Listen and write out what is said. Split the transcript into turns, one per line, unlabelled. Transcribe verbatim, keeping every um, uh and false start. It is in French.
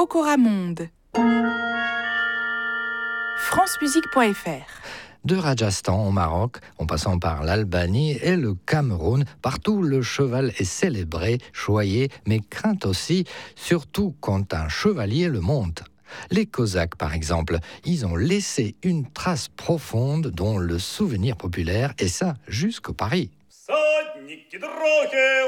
Coramonde. francemusique point f r.
De Rajasthan au Maroc, en passant par l'Albanie et le Cameroun, partout le cheval est célébré, choyé, mais craint aussi, surtout quand un chevalier le monte. Les Cosaques, par exemple, ils ont laissé une trace profonde dont le souvenir populaire, et ça jusqu'au Paris.